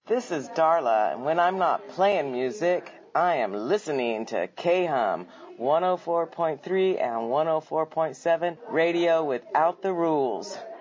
This is Darla, and when I'm not playing music, I am listening to K-Hum 104.3 and 104.7 Radio Without the Rules.